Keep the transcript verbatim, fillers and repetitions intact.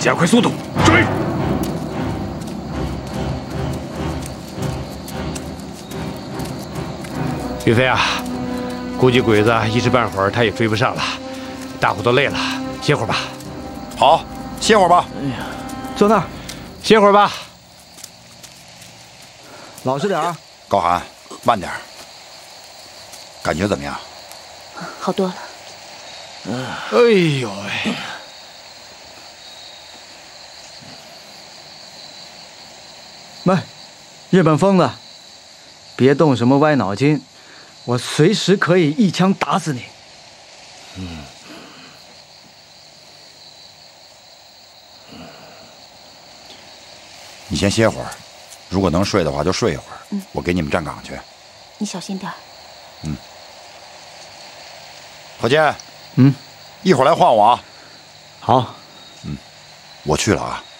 加快速度，追！ 于飞啊，估计鬼子一时半会儿他也追不上了，大伙都累了，歇会儿吧。 好，歇会儿吧。 哎呀，坐那儿， 歇会儿吧。 老实点儿。 高寒，慢点儿。感觉怎么样？ 好多了。 哎呦喂！ 喂，日本疯子，别动什么歪脑筋，我随时可以一枪打死你。 嗯。 你先歇会儿，如果能睡的话就睡一会儿。 嗯， 我给你们站岗去。 你小心点儿。 嗯。何健。 嗯。 一会儿来换我啊。 好。 嗯，我去了啊。